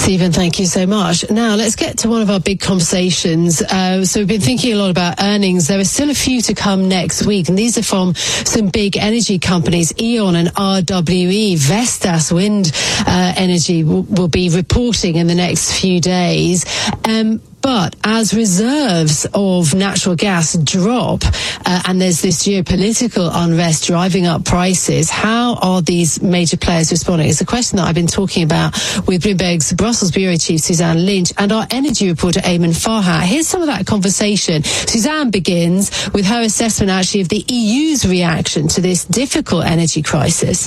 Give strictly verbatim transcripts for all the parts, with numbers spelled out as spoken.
Stephen, thank you so much. Now, let's get to one of our big conversations. Uh, so we've been thinking a lot about earnings. There are still a few to come next week, and these are from some big energy companies. E.ON and R W E, Vestas Wind uh, Energy will, will be reporting in the next few days. Um, But as reserves of natural gas drop, uh, and there's this geopolitical unrest driving up prices, how are these major players responding? It's a question that I've been talking about with Bloomberg's Brussels Bureau Chief Suzanne Lynch and our energy reporter Eamon Farhat. Here's some of that conversation. Suzanne begins with her assessment actually of the E U's reaction to this difficult energy crisis.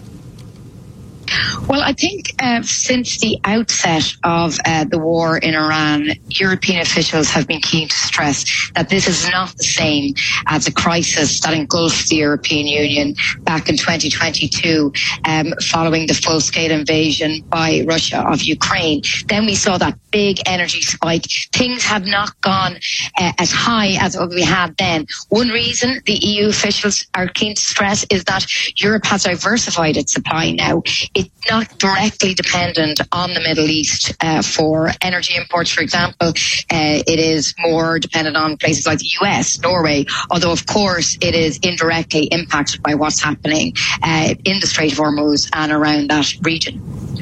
Well, I think uh, since the outset of uh, the war in Iran, European officials have been keen to stress that this is not the same as a crisis that engulfed the European Union back in twenty twenty-two, um, following the full-scale invasion by Russia of Ukraine. Then we saw that big energy spike. Things have not gone uh, as high as what we had then. One reason the E U officials are keen to stress is that Europe has diversified its supply now. It's not directly dependent on the Middle East uh, for energy imports, for example. Uh, it is more dependent on places like the U S, Norway, although, of course, it is indirectly impacted by what's happening uh, in the Strait of Hormuz and around that region.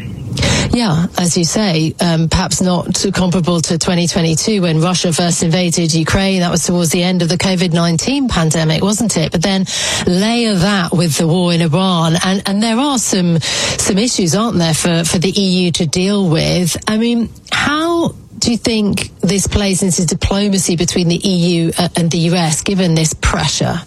Yeah, as you say, um, perhaps not comparable to twenty twenty-two when Russia first invaded Ukraine. That was towards the end of the COVID nineteen pandemic, wasn't it? But then layer that with the war in Iran, and, and there are some some issues, aren't there, for, for the E U to deal with? I mean, how do you think this plays into diplomacy between the E U and the U S, given this pressure?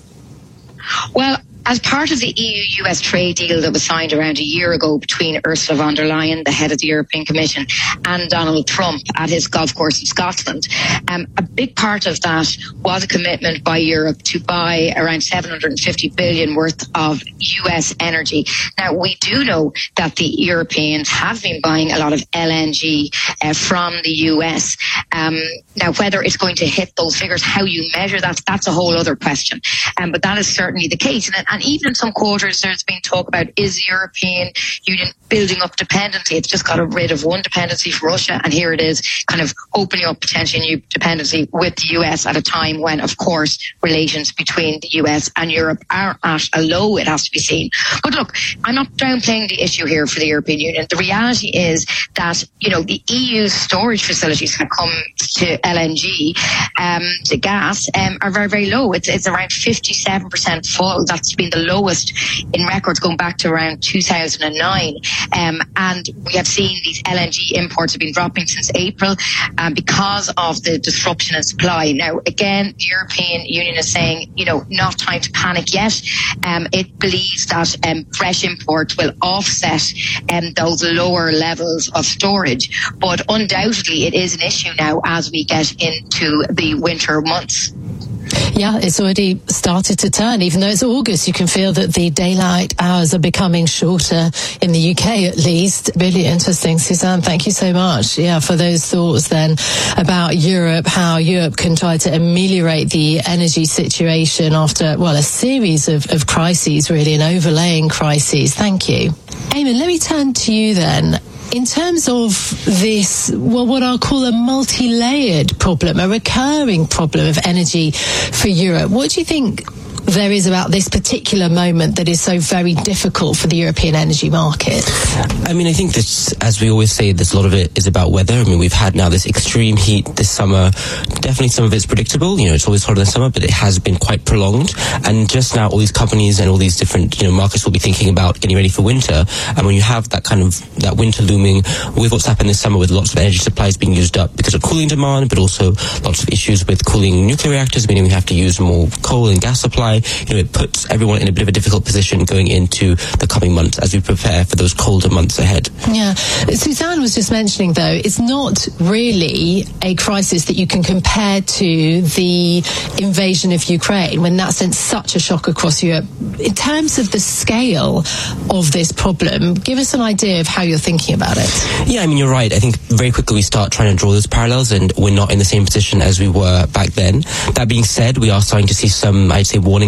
Well, as part of the E U U S trade deal that was signed around a year ago between Ursula von der Leyen, the head of the European Commission, and Donald Trump at his golf course in Scotland, um, a big part of that was a commitment by Europe to buy around seven hundred fifty billion worth of U S energy. Now, we do know that the Europeans have been buying a lot of L N G uh, from the U S. Um, now, whether it's going to hit those figures, how you measure that, that's a whole other question. Um, but that is certainly the case. And, and even in some quarters, there's been talk about, is the European Union building up dependency? It's just got rid of one dependency for Russia, and here it is kind of opening up potentially a new dependency with the U S at a time when, of course, relations between the U S and Europe are at a low, it has to be seen. But look, I'm not downplaying the issue here for the European Union. The reality is that, you know, the E U's storage facilities when it comes to L N G, um, the gas, um, are very, very low. It's, it's around fifty-seven percent full. That's been the lowest in records going back to around two thousand nine. Um, and we have seen these L N G imports have been dropping since April um, because of the disruption in supply. Now, again, the European Union is saying, you know, not time to panic yet. Um, it believes that um, fresh imports will offset um, those lower levels of storage. But undoubtedly, it is an issue now as we get into the winter months. Yeah, it's already started to turn. Even though it's August, you can feel that the daylight hours are becoming shorter in the U K, at least. Really interesting. Suzanne, thank you so much. Yeah, for those thoughts then about Europe, how Europe can try to ameliorate the energy situation after, well, a series of, of crises, really, and overlaying crises. Thank you. Eamon, let me turn to you then. In terms of this, well, what I'll call a multi-layered problem, a recurring problem of energy for Europe, what do you think there is about this particular moment that is so very difficult for the European energy market? I mean, I think this, as we always say, there's a lot of it is about weather. I mean, we've had now this extreme heat this summer. Definitely some of it's predictable. You know, it's always hotter in the summer, but it has been quite prolonged. And just now, all these companies and all these different, you know, markets will be thinking about getting ready for winter. And when you have that kind of, that winter looming with what's happened this summer with lots of energy supplies being used up because of cooling demand, but also lots of issues with cooling nuclear reactors, meaning we have to use more coal and gas supply. You know, it puts everyone in a bit of a difficult position going into the coming months as we prepare for those colder months ahead. Yeah. Suzanne was just mentioning, though, it's not really a crisis that you can compare to the invasion of Ukraine, when that sent such a shock across Europe. In terms of the scale of this problem, give us an idea of how you're thinking about it. Yeah, I mean, you're right. I think very quickly we start trying to draw those parallels, and we're not in the same position as we were back then. That being said, we are starting to see some, I'd say, warning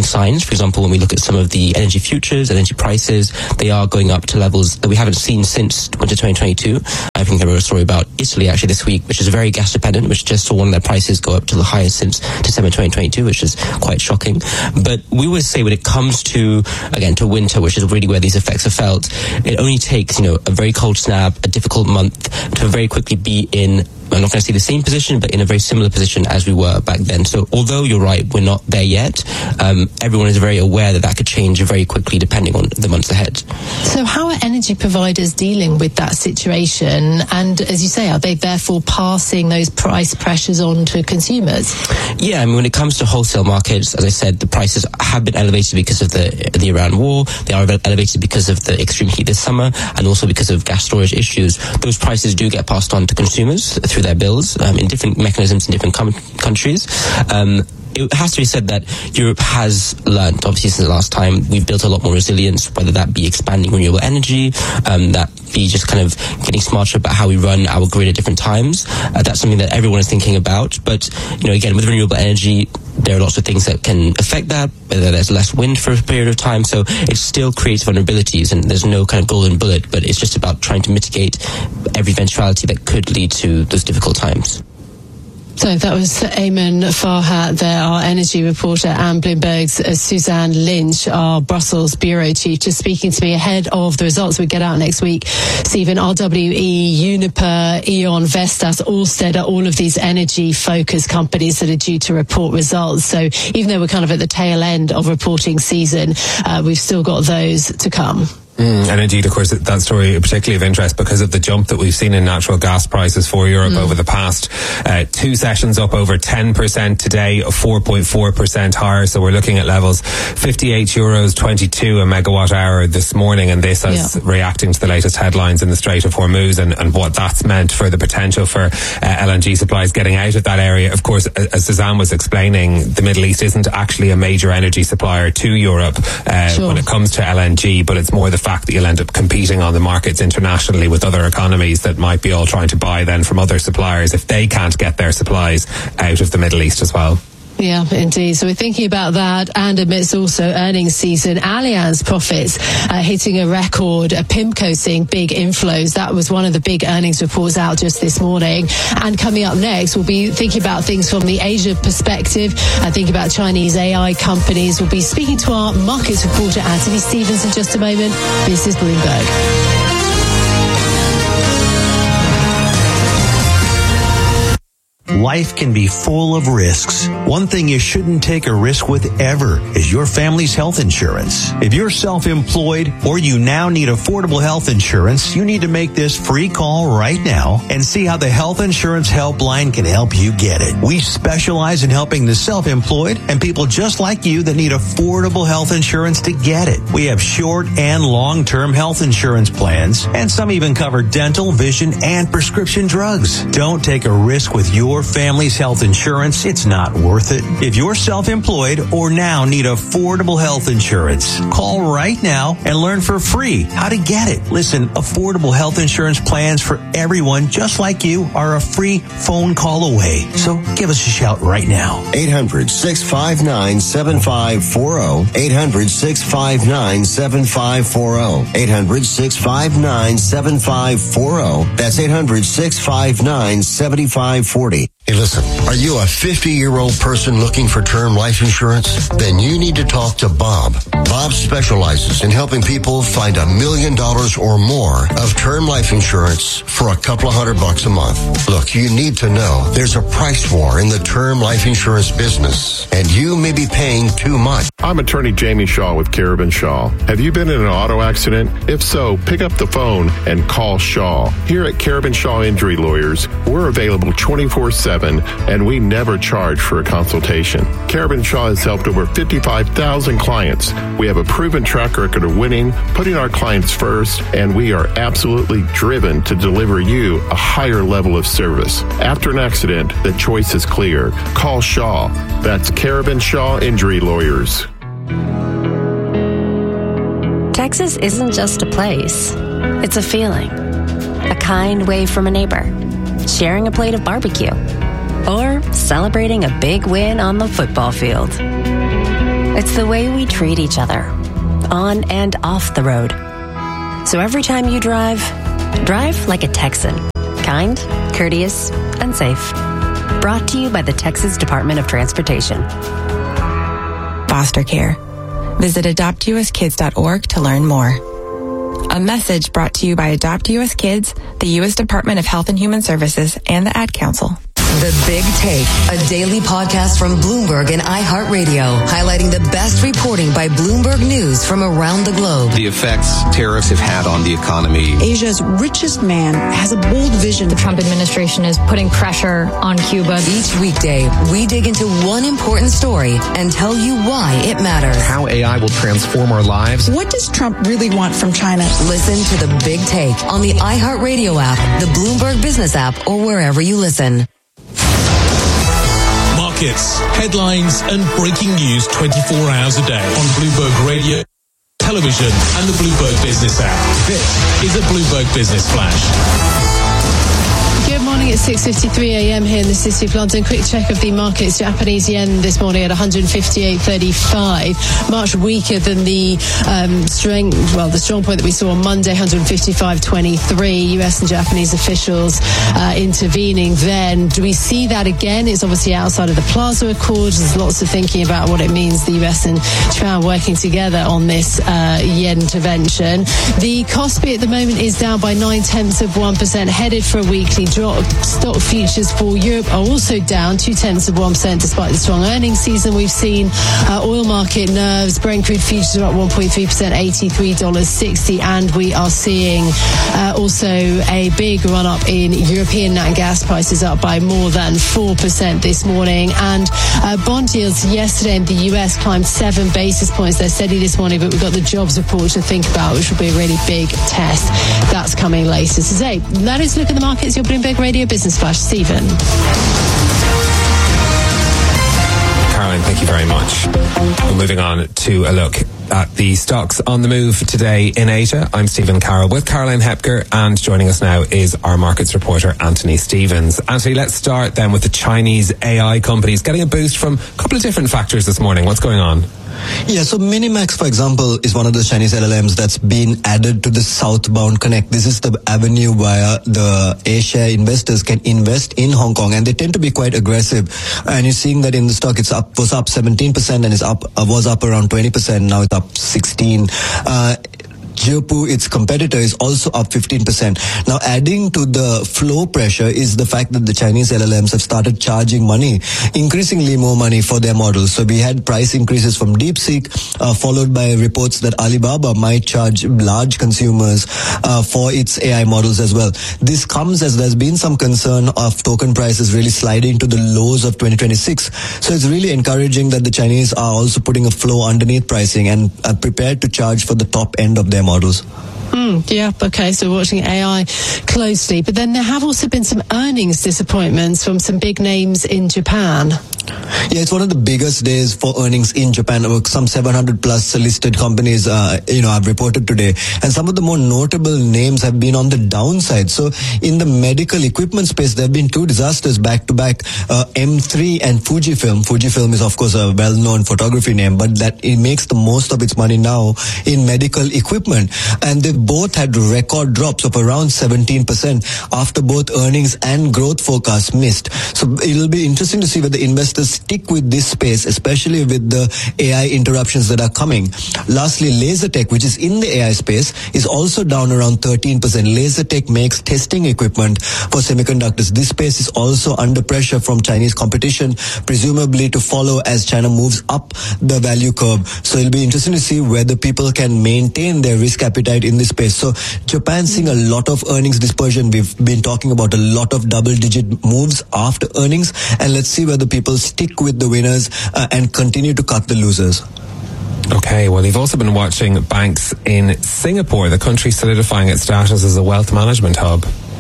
showing signs. For example, when we look at some of the energy futures, energy prices, they are going up to levels that we haven't seen since winter twenty twenty-two. I think I wrote a story about Italy actually this week, which is very gas dependent, which just saw one of their prices go up to the highest since December twenty twenty-two, which is quite shocking. But we always say when it comes to, again, to winter, which is really where these effects are felt, it only takes, you know, a very cold snap, a difficult month to very quickly be in, I'm not going to say the same position, but in a very similar position as we were back then. So although you're right, we're not there yet, um, everyone is very aware that that could change very quickly depending on the months ahead. So how are energy providers dealing with that situation? And as you say, are they therefore passing those price pressures on to consumers? Yeah, I mean, when it comes to wholesale markets, as I said, the prices have been elevated because of the, the Iran war. They are elevated because of the extreme heat this summer and also because of gas storage issues. Those prices do get passed on to consumers through their bills um, in different mechanisms in different com- countries. Um, it has to be said that Europe has learned, obviously, since the last time. We've built a lot more resilience, whether that be expanding renewable energy, um, that be just kind of getting smarter about how we run our grid at different times. Uh, that's something that everyone is thinking about. But, you know, again, with renewable energy, there are lots of things that can affect that, whether there's less wind for a period of time. So it still creates vulnerabilities, and there's no kind of golden bullet, but it's just about trying to mitigate every eventuality that could lead to those difficult times. So that was Eamon Farhat there, our energy reporter, and Bloomberg's uh, Suzanne Lynch, our Brussels bureau chief, just speaking to me ahead of the results we get out next week. Stephen, R W E, Uniper, E.ON, Vestas, Ørsted are all of these energy-focused companies that are due to report results. So even though we're kind of at the tail end of reporting season, uh, we've still got those to come. Mm, and indeed, of course, that story particularly of interest because of the jump that we've seen in natural gas prices for Europe mm. over the past uh, two sessions, up over ten percent today, four point four percent higher. So we're looking at levels fifty-eight euros twenty-two a megawatt hour this morning, and this as yeah. reacting to the latest headlines in the Strait of Hormuz and, and what that's meant for the potential for uh, L N G supplies getting out of that area. Of course, as Suzanne was explaining, the Middle East isn't actually a major energy supplier to Europe uh, sure. when it comes to L N G, but it's more the fact that you'll end up competing on the markets internationally with other economies that might be all trying to buy then from other suppliers if they can't get their supplies out of the Middle East as well. Yeah, indeed. So we're thinking about that, and amidst also earnings season, Allianz profits uh, hitting a record, uh, PIMCO seeing big inflows. That was one of the big earnings reports out just this morning. And coming up next, we'll be thinking about things from the Asia perspective, uh, thinking about Chinese A I companies. We'll be speaking to our markets reporter, Anthony Stevens, in just a moment. This is Bloomberg. Life can be full of risks. One thing you shouldn't take a risk with ever is your family's health insurance. If you're self-employed or you now need affordable health insurance, you need to make this free call right now and see how the Health Insurance Helpline can help you get it. We specialize in helping the self-employed and people just like you that need affordable health insurance to get it. We have short and long-term health insurance plans, and some even cover dental, vision, and prescription drugs. Don't take a risk with your family's health insurance. It's not worth it. If you're self-employed or now need affordable health insurance, call right now and learn for free how to get it. Listen, affordable health insurance plans for everyone just like you are a free phone call away. So give us a shout right now. eight hundred, six five nine, seven five four zero. eight hundred, six five nine, seven five four zero. eight hundred, six five nine, seven five four zero. That's eight hundred, six five nine, seven five four zero. Hey, listen, are you a fifty-year-old person looking for term life insurance? Then you need to talk to Bob. Bob specializes in helping people find a million dollars or more of term life insurance for a couple of hundred bucks a month. Look, you need to know there's a price war in the term life insurance business, and you may be paying too much. I'm attorney Jamie Shaw with Carabin Shaw. Have you been in an auto accident? If so, pick up the phone and call Shaw. Here at Carabin Shaw Injury Lawyers, we're available twenty-four seven. And we never charge for a consultation. Carabin Shaw has helped over fifty-five thousand clients. We have a proven track record of winning, putting our clients first, and we are absolutely driven to deliver you a higher level of service. After an accident, the choice is clear. Call Shaw. That's Carabin Shaw Injury Lawyers. Texas isn't just a place. It's a feeling. A kind wave from a neighbor. Sharing a plate of barbecue. Or celebrating a big win on the football field. It's the way we treat each other, on and off the road. So every time you drive, drive like a Texan. Kind, courteous, and safe. Brought to you by the Texas Department of Transportation. Foster care. Visit adopt u s kids dot org to learn more. A message brought to you by Adopt U S Kids, the U S Department of Health and Human Services, and the Ad Council. The Big Take, a daily podcast from Bloomberg and iHeartRadio, highlighting the best reporting by Bloomberg News from around the globe. The effects tariffs have had on the economy. Asia's richest man has a bold vision. The Trump administration is putting pressure on Cuba. Each weekday, we dig into one important story and tell you why it matters. How A I will transform our lives. What does Trump really want from China? Listen to The Big Take on the iHeartRadio app, the Bloomberg Business app, or wherever you listen. Markets, headlines, and breaking news twenty-four hours a day on Bloomberg Radio, television, and the Bloomberg Business app. This is a Bloomberg Business Flash. Good morning. It's six fifty-three a.m. here in the City of London. Quick check of the markets. Japanese yen this morning at one fifty-eight thirty-five. Much weaker than the um, strength, well, the strong point that we saw on Monday, one fifty-five twenty-three. U S and Japanese officials uh, intervening then. Do we see that again? It's obviously outside of the Plaza Accord. There's lots of thinking about what it means, the U S and Japan working together on this uh, yen intervention. The Kospi at the moment is down by nine tenths of one percent, headed for a weekly drop. Stock futures for Europe are also down two tenths of one percent despite the strong earnings season we've seen. Uh, oil market nerves. Brent crude futures are up one point three percent, eighty-three dollars sixty, and we are seeing uh, also a big run up in European nat gas prices, up by more than four percent this morning. And uh, bond yields yesterday in the U S climbed seven basis points. They're steady this morning, but we've got the jobs report to think about, which will be a really big test. That's coming later today. That is Look at the Markets, your Bloomberg Radio Business Flash. Stephen. Caroline, thank you very much. We're moving on to a look at the stocks on the move today in Asia. I'm Stephen Carroll with Caroline Hepker, and joining us now is our markets reporter, Anthony Stevens. Anthony, let's start then with the Chinese A I companies getting a boost from a couple of different factors this morning. What's going on? Yeah, so Minimax, for example, is one of the Chinese L L Ms that's been added to the southbound connect. This is the avenue where the A-share investors can invest in Hong Kong, and they tend to be quite aggressive. And you're seeing that in the stock, it's up, was up seventeen percent and is up, uh, was up around twenty percent. Now it's up sixteen. Uh, Zhepu, its competitor, is also up fifteen percent. Now, adding to the flow pressure is the fact that the Chinese L L Ms have started charging money, increasingly more money for their models. So we had price increases from DeepSeek, uh, followed by reports that Alibaba might charge large consumers uh, for its A I models as well. This comes as there's been some concern of token prices really sliding to the lows of twenty twenty-six. So it's really encouraging that the Chinese are also putting a flow underneath pricing and are prepared to charge for the top end of their models. Mm, yeah, okay, so we're watching A I closely. But then there have also been some earnings disappointments from some big names in Japan. Yeah, it's one of the biggest days for earnings in Japan. Some seven hundred plus listed companies, uh, you know, have reported today. And some of the more notable names have been on the downside. So in the medical equipment space, there have been two disasters back to back. Uh, M three and Fujifilm. Fujifilm is, of course, a well-known photography name, but that it makes the most of its money now in medical equipment. And they both had record drops of around seventeen percent after both earnings and growth forecasts missed. So it'll be interesting to see whether investors stick with this space, especially with the A I interruptions that are coming. Lastly, Lasertech, which is in the A I space, is also down around thirteen percent. Lasertech makes testing equipment for semiconductors. This space is also under pressure from Chinese competition, presumably to follow as China moves up the value curve. So it'll be interesting to see whether people can maintain their risk appetite in this space. So Japan's seeing a lot of earnings dispersion. We've been talking about a lot of double-digit moves after earnings, and let's see whether people stick with the winners uh, and continue to cut the losers. Okay, well, you've also been watching banks in Singapore, the country solidifying its status as a wealth management hub.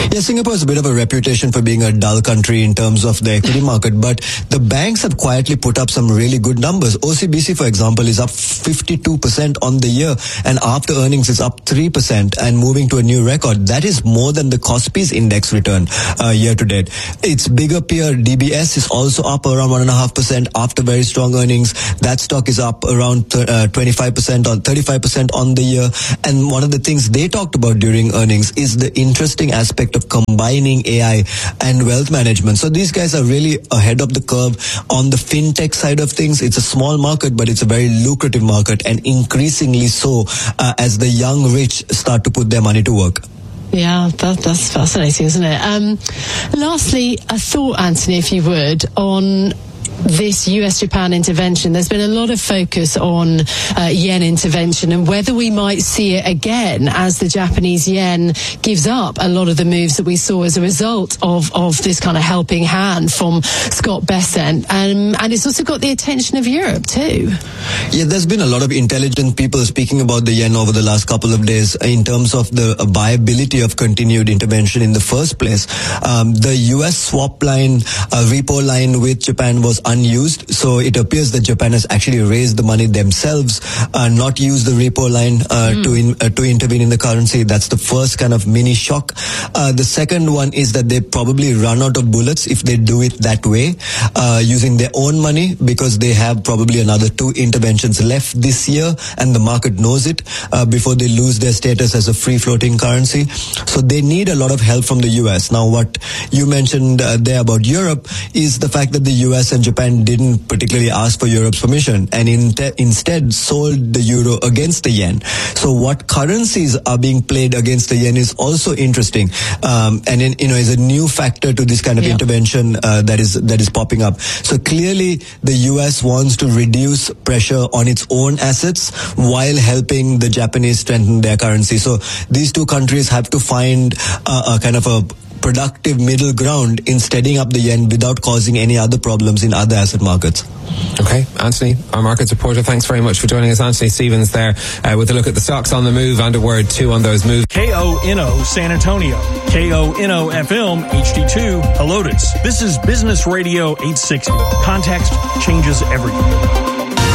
Yeah, Singapore has a bit of a reputation for being a dull country in terms of the equity market, but the banks have quietly put up some really good numbers. O C B C, for example, is up fifty-two percent on the year, and after earnings is up three percent and moving to a new record. That is more than the Kospi's index return uh, year to date. Its bigger peer, D B S, is also up around one point five percent after very strong earnings. That stock is up around uh, twenty-five percent on thirty-five percent on the year. And one of the things they talked about during earnings is the interesting aspect of combining A I and wealth management. So these guys are really ahead of the curve on the fintech side of things. It's a small market, but it's a very lucrative market, and increasingly so uh, as the young rich start to put their money to work. Yeah, that, that's fascinating, isn't it? Um, lastly, a thought, Anthony, if you would, on this U S Japan intervention. There's been a lot of focus on uh, yen intervention and whether we might see it again as the Japanese yen gives up a lot of the moves that we saw as a result of, of this kind of helping hand from Scott Bessent. Um, and it's also got the attention of Europe too. Yeah, there's been a lot of intelligent people speaking about the yen over the last couple of days in terms of the viability of continued intervention in the first place. Um, the U S swap line, uh, repo line with Japan was unused, so it appears that Japan has actually raised the money themselves, uh, not used the repo line uh, mm. to in, uh, to intervene in the currency. That's the first kind of mini shock. Uh, the second one is that they probably run out of bullets if they do it that way, uh, using their own money, because they have probably another two interventions left this year, and the market knows it, uh, before they lose their status as a free-floating currency. So they need a lot of help from the U S. Now, what you mentioned uh, there about Europe is the fact that the U S and Japan didn't particularly ask for Europe's permission, and in instead sold the euro against the yen. So what currencies are being played against the yen is also interesting, um, and in, you know is a new factor to this kind of yeah. intervention uh, that is that is popping up. So clearly, the U S wants to reduce pressure on its own assets while helping the Japanese strengthen their currency. So these two countries have to find uh, a kind of a productive middle ground in steadying up the yen without causing any other problems in other asset markets. Okay, Anthony, our markets reporter, thanks very much for joining us. Anthony Stevens there uh, with a look at the stocks on the move and a word too on those moves. K O N O San Antonio, K O N O F M H D two Helotes. This is Business Radio eight sixty. Context changes everything.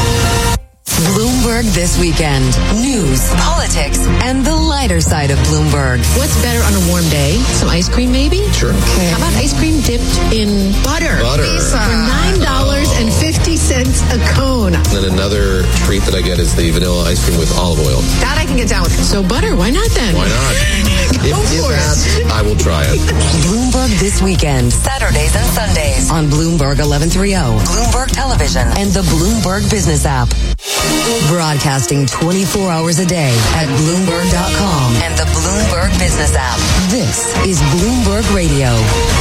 Bloomberg This Weekend. News, politics, and the lighter side of Bloomberg. What's better on a warm day? Some ice cream, maybe? Sure. Okay. How about ice cream dipped in butter? Butter. Pizza. For nine dollars and fifty cents a cone. And then another treat that I get is the vanilla ice cream with olive oil. That I can get down with. So butter, why not then? Why not? If, if that, I will try it. Bloomberg This Weekend. Saturdays and Sundays on Bloomberg eleven thirty, Bloomberg Television, and the Bloomberg Business app. Broadcasting twenty-four hours a day at Bloomberg dot com and the Bloomberg Business app. This is Bloomberg Radio.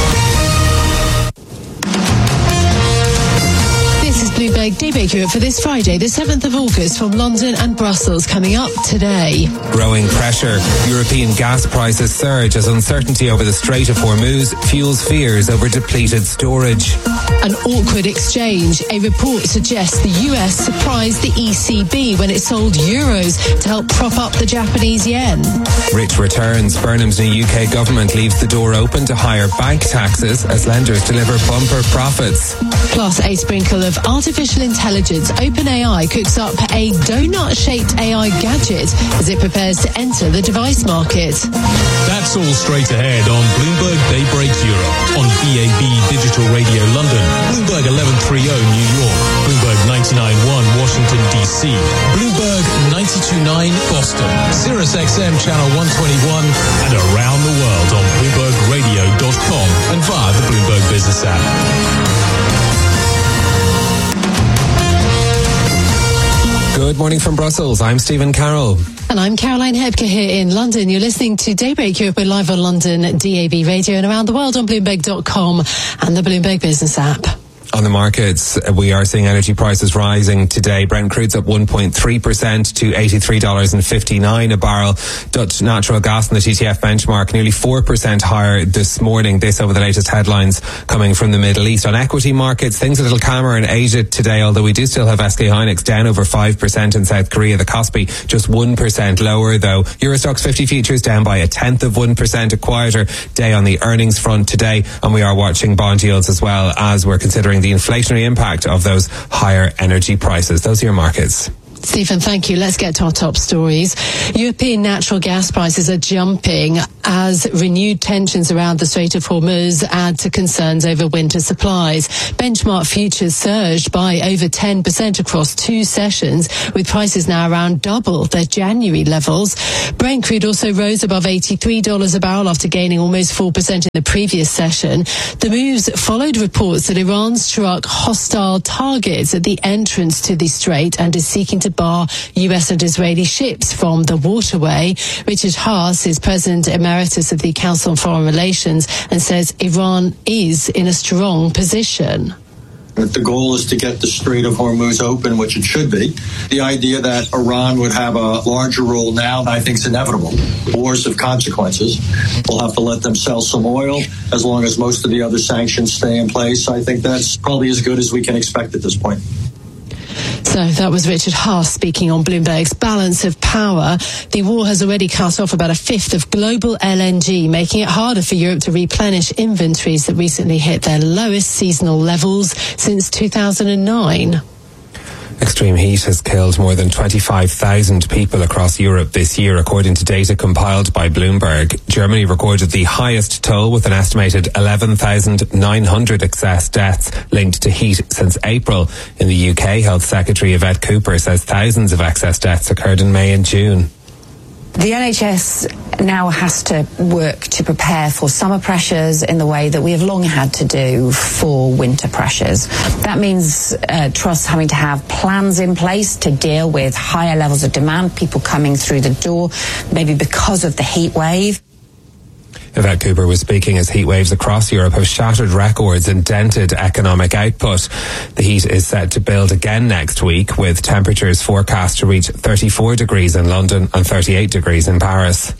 This is Bloomberg Daybreak Europe for this Friday, the seventh of August, from London and Brussels, coming up today. Growing pressure. European gas prices surge as uncertainty over the Strait of Hormuz fuels fears over depleted storage. An awkward exchange. A report suggests the U S surprised the E C B when it sold euros to help prop up the Japanese yen. Rich returns. Burnham's new U K government leaves the door open to higher bank taxes as lenders deliver bumper profits. Plus, a sprinkle of artificial intelligence. OpenAI cooks up a donut-shaped A I gadget as it prepares to enter the device market. That's all straight ahead on Bloomberg Daybreak Europe on B A B Digital Radio London, Bloomberg eleven thirty New York, Bloomberg ninety-nine point one Washington D C, Bloomberg ninety-two point nine Boston, Sirius X M Channel one twenty-one, and around the world on Bloomberg Radio dot com and via the Bloomberg Business app. Good morning from Brussels. I'm Stephen Carroll. And I'm Caroline Hebke here in London. You're listening to Daybreak Europe. We're live on London D A B Radio and around the world on Bloomberg dot com and the Bloomberg Business app. On the markets, we are seeing energy prices rising today. Brent crude's up one point three percent to eighty-three dollars fifty-nine a barrel. Dutch natural gas in the T T F benchmark nearly four percent higher this morning. This over the latest headlines coming from the Middle East. On equity markets, things a little calmer in Asia today, although we do still have S K Hynix down over five percent in South Korea. The Kospi just one percent lower though. Eurostoxx fifty futures down by a tenth of one percent. A quieter day on the earnings front today, and we are watching bond yields as well as we're considering the inflationary impact of those higher energy prices. Those are your markets. Stephen, thank you. Let's get to our top stories. European natural gas prices are jumping as renewed tensions around the Strait of Hormuz add to concerns over winter supplies. Benchmark futures surged by over ten percent across two sessions, with prices now around double their January levels. Brent crude also rose above eighty-three dollars a barrel after gaining almost four percent in the previous session. The moves followed reports that Iran struck hostile targets at the entrance to the strait and is seeking to bar U S and Israeli ships from the waterway. Richard Haas is President Emeritus of the Council on Foreign Relations and says Iran is in a strong position. If the goal is to get the Strait of Hormuz open, which it should be, the idea that Iran would have a larger role now, I think is inevitable. Wars have consequences. We'll have to let them sell some oil as long as most of the other sanctions stay in place. I think that's probably as good as we can expect at this point. So that was Richard Haas speaking on Bloomberg's Balance of Power. The war has already cut off about a fifth of global L N G, making it harder for Europe to replenish inventories that recently hit their lowest seasonal levels since two thousand nine. Extreme heat has killed more than twenty-five thousand people across Europe this year, according to data compiled by Bloomberg. Germany recorded the highest toll with an estimated eleven thousand nine hundred excess deaths linked to heat since April. In the U K, Health Secretary Yvette Cooper says thousands of excess deaths occurred in May and June. The N H S now has to work to prepare for summer pressures in the way that we have long had to do for winter pressures. That means uh, trusts having to have plans in place to deal with higher levels of demand, people coming through the door, maybe because of the heat wave. Yvette Cooper was speaking as heat waves across Europe have shattered records and dented economic output. The heat is set to build again next week, with temperatures forecast to reach thirty-four degrees in London and thirty-eight degrees in Paris.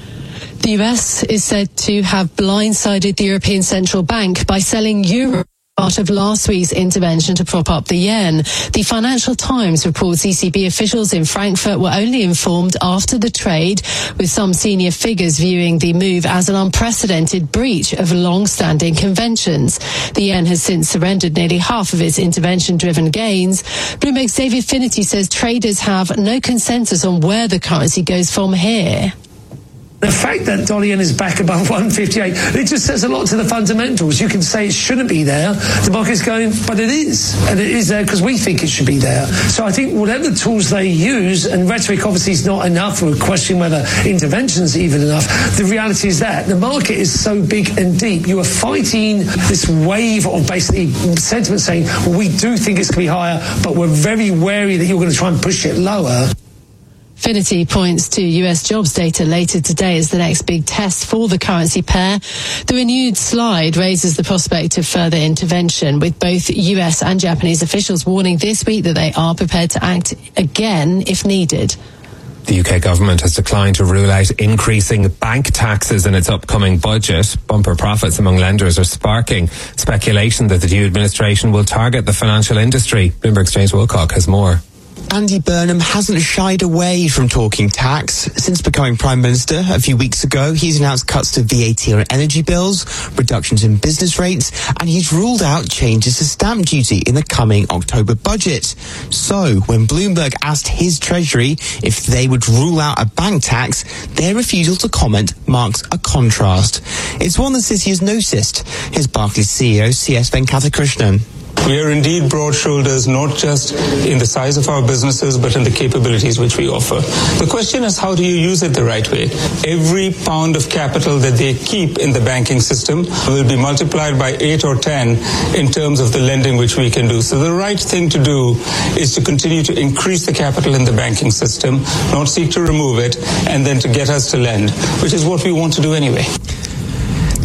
The U S is said to have blindsided the European Central Bank by selling euro part of last week's intervention to prop up the yen. The Financial Times reports E C B officials in Frankfurt were only informed after the trade, with some senior figures viewing the move as an unprecedented breach of long-standing conventions. The yen has since surrendered nearly half of its intervention-driven gains. Bloomberg's David Finnerty says traders have no consensus on where the currency goes from here. The fact that dollar yen is back above one fifty-eight, it just says a lot to the fundamentals. You can say it shouldn't be there. The market's going, but it is. And it is there because we think it should be there. So I think whatever tools they use, and rhetoric obviously is not enough, we're questioning whether intervention's even enough. The reality is that the market is so big and deep. You are fighting this wave of basically sentiment saying, well, we do think it's going to be higher, but we're very wary that you're going to try and push it lower. Finnerty points to U S jobs data later today as the next big test for the currency pair. The renewed slide raises the prospect of further intervention, with both U S and Japanese officials warning this week that they are prepared to act again if needed. The U K government has declined to rule out increasing bank taxes in its upcoming budget. Bumper profits among lenders are sparking speculation that the new administration will target the financial industry. Bloomberg's James Wilcock has more. Andy Burnham hasn't shied away from talking tax. Since becoming Prime Minister a few weeks ago, he's announced cuts to V A T on energy bills, reductions in business rates, and he's ruled out changes to stamp duty in the coming October budget. So, when Bloomberg asked his Treasury if they would rule out a bank tax, their refusal to comment marks a contrast. It's one the city has noticed. Here's Barclays C E O C S Venkatakrishnan. We are indeed broad shoulders, not just in the size of our businesses, but in the capabilities which we offer. The question is, how do you use it the right way? Every pound of capital that they keep in the banking system will be multiplied by eight or ten in terms of the lending which we can do. So the right thing to do is to continue to increase the capital in the banking system, not seek to remove it, and then to get us to lend, which is what we want to do anyway.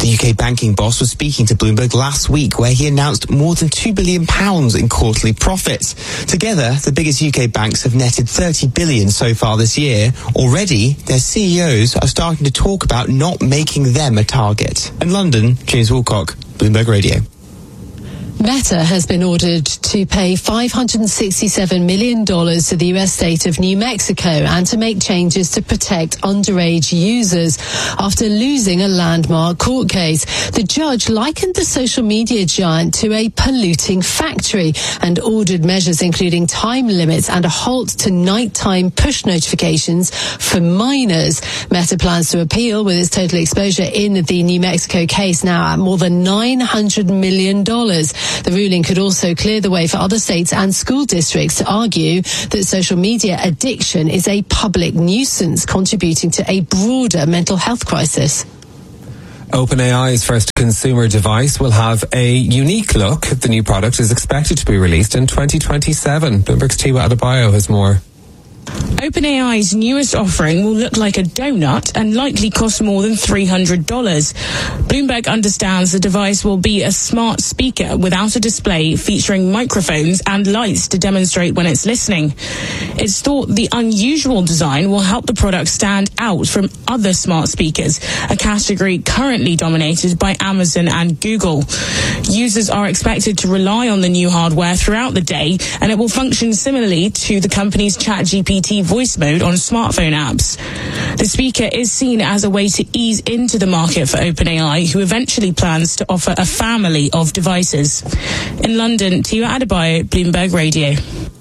The U K banking boss was speaking to Bloomberg last week, where he announced more than two billion pounds in quarterly profits. Together, the biggest U K banks have netted thirty billion pounds so far this year. Already, their C E Os are starting to talk about not making them a target. In London, James Woolcock, Bloomberg Radio. Meta has been ordered to pay five hundred sixty-seven million dollars to the U S state of New Mexico and to make changes to protect underage users after losing a landmark court case. The judge likened the social media giant to a polluting factory and ordered measures including time limits and a halt to nighttime push notifications for minors. Meta plans to appeal, with its total exposure in the New Mexico case now at more than nine hundred million dollars. The ruling could also clear the way for other states and school districts to argue that social media addiction is a public nuisance, contributing to a broader mental health crisis. OpenAI's first consumer device will have a unique look. The new product is expected to be released in twenty twenty-seven. Bloomberg's Tiwa Adebayo has more. OpenAI's newest offering will look like a donut and likely cost more than three hundred dollars. Bloomberg understands the device will be a smart speaker without a display, featuring microphones and lights to demonstrate when it's listening. It's thought the unusual design will help the product stand out from other smart speakers, a category currently dominated by Amazon and Google. Users are expected to rely on the new hardware throughout the day, and it will function similarly to the company's ChatGPT voice mode on smartphone apps. The speaker is seen as a way to ease into the market for OpenAI, who eventually plans to offer a family of devices. In London, Tiwa Adebayo, Bloomberg Radio.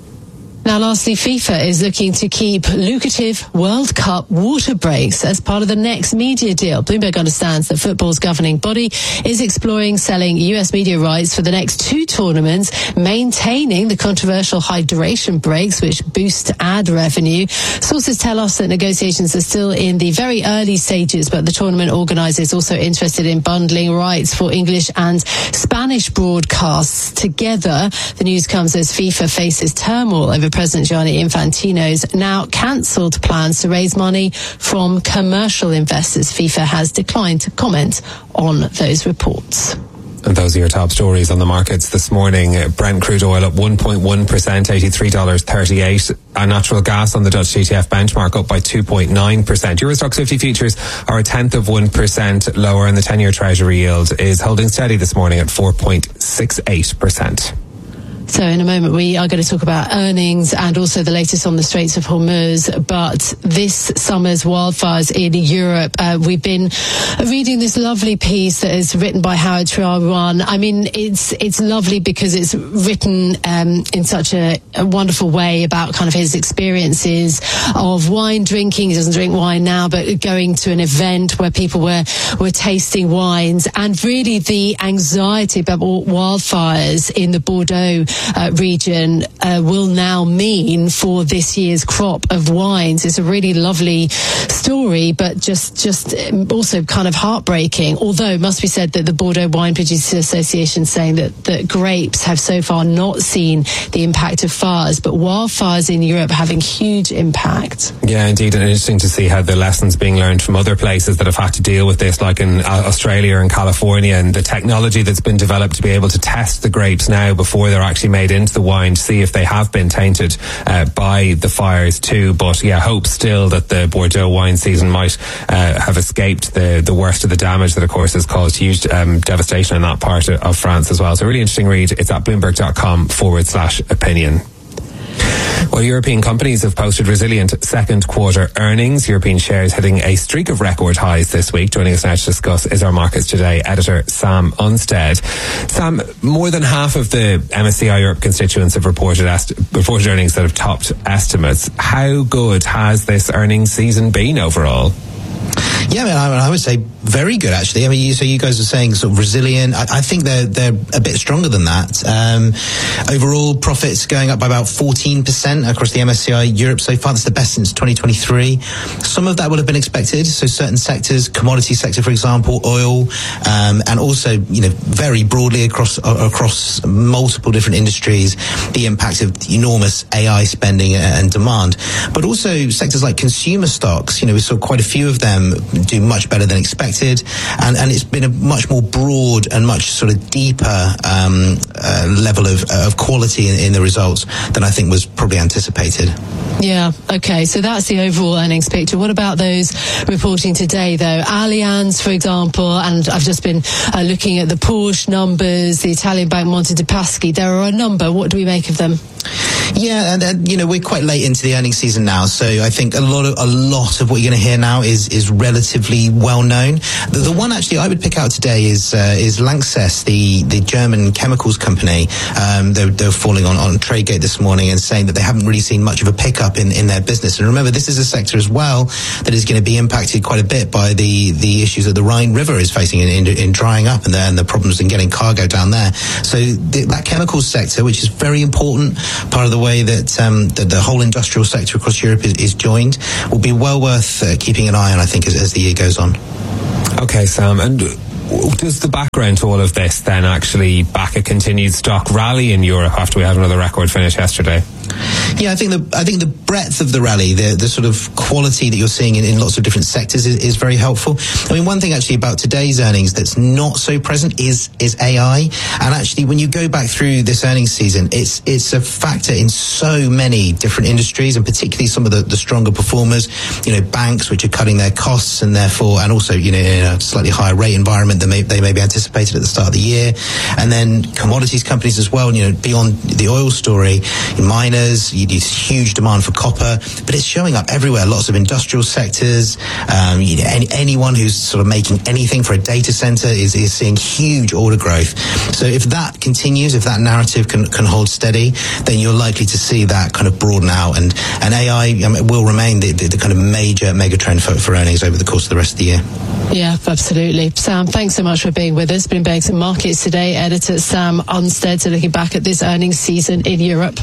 Now, lastly, FIFA is looking to keep lucrative World Cup water breaks as part of the next media deal. Bloomberg understands that football's governing body is exploring selling U S media rights for the next two tournaments, maintaining the controversial hydration breaks, which boost ad revenue. Sources tell us that negotiations are still in the very early stages, but the tournament organizer is also interested in bundling rights for English and Spanish broadcasts together. The news comes as FIFA faces turmoil over President Gianni Infantino's now cancelled plans to raise money from commercial investors. FIFA has declined to comment on those reports. And those are your top stories on the markets this morning. Brent crude oil up one point one percent, eighty-three dollars thirty-eight. And natural gas on the Dutch T T F benchmark up by two point nine percent. Eurostoxx fifty futures are a tenth of one percent lower, and the ten-year Treasury yield is holding steady this morning at four point six eight percent. So in a moment, we are going to talk about earnings and also the latest on the Straits of Hormuz. But this summer's wildfires in Europe, uh, we've been reading this lovely piece that is written by Howard Trawan. I mean, it's it's lovely because it's written um, in such a, a wonderful way about kind of his experiences of wine drinking. He doesn't drink wine now, but going to an event where people were, were tasting wines, and really the anxiety about wildfires in the Bordeaux Uh, region uh, will now mean for this year's crop of wines. It's a really lovely story, but just just also kind of heartbreaking. Although it must be said that the Bordeaux Wine Producers Association is saying that, that grapes have so far not seen the impact of fires, but wildfires in Europe having huge impact. Yeah, indeed, and interesting to see how the lessons being learned from other places that have had to deal with this, like in Australia and California, and the technology that's been developed to be able to test the grapes now before they're actually made into the wine to see if they have been tainted uh, by the fires too. But yeah, hope still that the Bordeaux wine season might uh, have escaped the, the worst of the damage that of course has caused huge um, devastation in that part of, of France as well. So really interesting read. It's at bloomberg.com forward slash opinion. Well, European companies have posted resilient second quarter earnings. European shares hitting a streak of record highs this week. Joining us now to discuss is our Markets Today editor, Sam Unstead. Sam, more than half of the M S C I Europe constituents have reported, est- reported earnings that have topped estimates. How good has this earnings season been overall? Yeah, I, mean, I, I would say very good, actually. I mean, you, so you guys are saying sort of resilient. I, I think they're they're a bit stronger than that. Um, overall profits going up by about fourteen percent across the M S C I Europe so far. That's the best since twenty twenty-three. Some of that would have been expected. So certain sectors, commodity sector, for example, oil, um, and also, you know, very broadly across uh, across multiple different industries, the impact of enormous A I spending and demand. But also sectors like consumer stocks. You know, we saw quite a few of them do much better than expected, and, and it's been a much more broad and much sort of deeper um, uh, level of, of quality in, in the results than I think was probably anticipated. Yeah, okay, so that's the overall earnings picture. What about those reporting today, though? Allianz, for example, and I've just been uh, looking at the Porsche numbers, the Italian bank Monte dei Paschi. There are a number. What do we make of them? Yeah, and, and you know, we're quite late into the earnings season now, so I think a lot of a lot of what you're going to hear now is is relatively well known. The, the one actually I would pick out today is uh, is Lanxess, the the German chemicals company. Um, they're, they're falling on on Tradegate this morning and saying that they haven't really seen much of a pickup in in their business. And remember, this is a sector as well that is going to be impacted quite a bit by the the issues that the Rhine River is facing in in, in drying up and the, and the problems in getting cargo down there. So the, that chemicals sector, which is very important, part of the way that, um, that the whole industrial sector across Europe is, is joined, will be well worth uh, keeping an eye on, I think, as, as the year goes on. Okay, Sam, and does the background to all of this then actually back a continued stock rally in Europe after we had another record finish yesterday? Yeah, I think the I think the breadth of the rally, the the sort of quality that you're seeing in, in lots of different sectors is, is very helpful. I mean, one thing actually about today's earnings that's not so present is is A I. And actually, when you go back through this earnings season, it's it's a factor in so many different industries, and particularly some of the, the stronger performers. You know, banks which are cutting their costs, and therefore, and also, you know, in a slightly higher rate environment than may, they may be anticipated at the start of the year. And then commodities companies as well. You know, beyond the oil story, in miners. You need huge demand for copper, but it's showing up everywhere. Lots of industrial sectors. Um, you know, any, anyone who's sort of making anything for a data center is, is seeing huge order growth. So if that continues, if that narrative can, can hold steady, then you're likely to see that kind of broaden out, and, and A I um, will remain the, the, the kind of major mega trend for, for earnings over the course of the rest of the year. Yeah, absolutely. Sam, thanks so much for being with us. Bloomberg's Markets Today editor Sam Unstead, so looking back at this earnings season in Europe.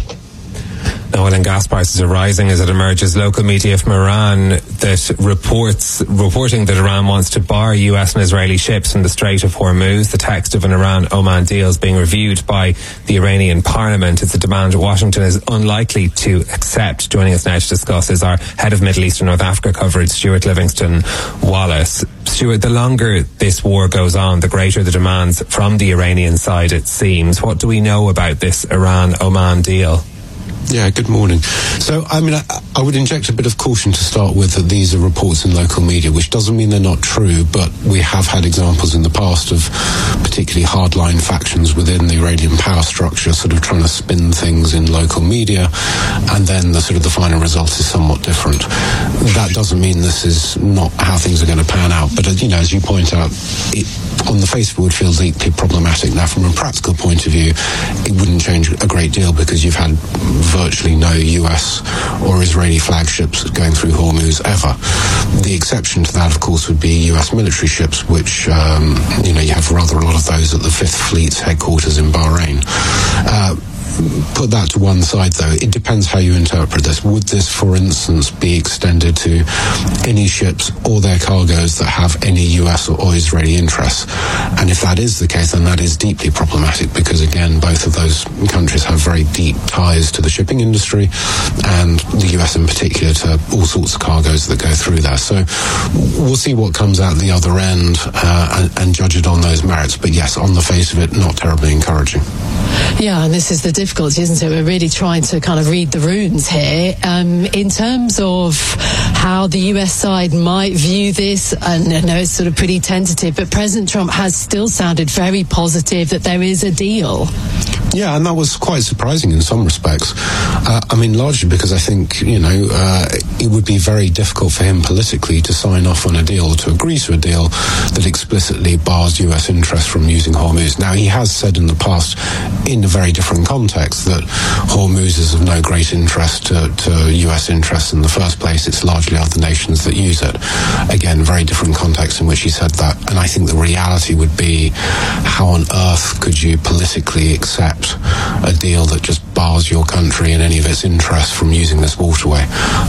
Oil and gas prices are rising as it emerges. Local media from Iran that reports reporting that Iran wants to bar U S and Israeli ships from the Strait of Hormuz. The text of an Iran-Oman deal is being reviewed by the Iranian parliament. It's a demand Washington is unlikely to accept. Joining us now to discuss is our head of Middle East and North Africa coverage, Stuart Livingston Wallace. Stuart, the longer this war goes on, the greater the demands from the Iranian side, it seems. What do we know about this Iran-Oman deal? Yeah, good morning. So, I mean, I, I would inject a bit of caution to start with that these are reports in local media, which doesn't mean they're not true, but we have had examples in the past of particularly hardline factions within the Iranian power structure sort of trying to spin things in local media, and then the sort of the final result is somewhat different. That doesn't mean this is not how things are going to pan out, but, you know, as you point out, it, on the face of it would feel deeply problematic. Now, from a practical point of view, it wouldn't change a great deal because you've had virtually no U S or Israeli flagships going through Hormuz ever. The exception to that, of course, would be U S military ships, which, um, you know, you have rather a lot of those at the Fifth Fleet's headquarters in Bahrain. Uh, Put that to one side, though. It depends how you interpret this. Would this, for instance, be extended to any ships or their cargoes that have any U S or Israeli interests? And if that is the case, then that is deeply problematic because, again, both of those countries have very deep ties to the shipping industry and the U S in particular to all sorts of cargoes that go through there. So we'll see what comes out the other end uh, and, and judge it on those merits. But yes, on the face of it, not terribly encouraging. Yeah, and this is the difficulty, isn't it? We're really trying to kind of read the runes here. Um, in terms of how the U S side might view this, and I know it's sort of pretty tentative, but President Trump has still sounded very positive that there is a deal. Yeah, and that was quite surprising in some respects. Uh, I mean, largely because I think, you know, uh, it would be very difficult for him politically to sign off on a deal, to agree to a deal that explicitly bars U S interests from using Hormuz. Now, he has said in the past, in a very different context, that Hormuz is of no great interest to, to U S interests in the first place. It's largely other nations that use it. Again, very different context in which he said that. And I think the reality would be, how on earth could you politically accept a deal that just bars your country and any of its interests from using this waterway?